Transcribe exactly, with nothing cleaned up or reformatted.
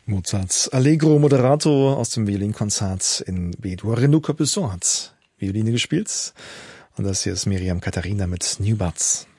Mozarts Allegro Moderato aus dem Violinkonzert in B-Dur. Renaud Capuçon hat Violine gespielt. Und das hier ist Miriam Katharina mit New Buds.